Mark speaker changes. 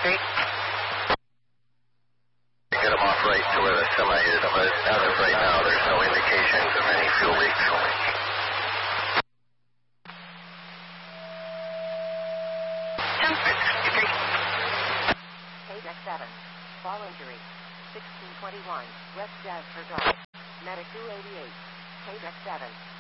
Speaker 1: feet.
Speaker 2: Get them off right to where the semi is, but as of right now, there's no indications of any fuel leaks.
Speaker 3: KDEC 7. Fall injury. 1621. West Jasper Drive. Medic 288. KDEC 7.